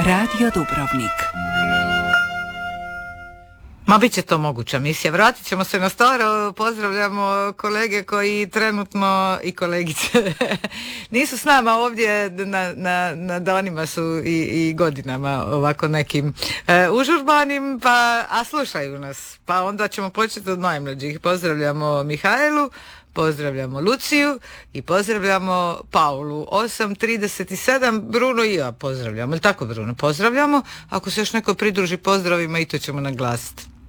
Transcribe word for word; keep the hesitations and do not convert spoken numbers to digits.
Radio Dubrovnik. Ma bit će to moguća misija. Vratit ćemo se na staro. Pozdravljamo kolege koji trenutno i kolegice nisu s nama ovdje na, na, na danima su i, i godinama ovako nekim e, užurbanim, pa, a slušaju nas. Pa onda ćemo početi od najmlađih. Pozdravljamo Mihajlu, pozdravljamo Luciju i pozdravljamo Paulu. osam trideset sedam, Bruno i ja pozdravljamo. Ili tako, Bruno? Pozdravljamo. Ako se još neko pridruži pozdravima, i to ćemo naglasiti.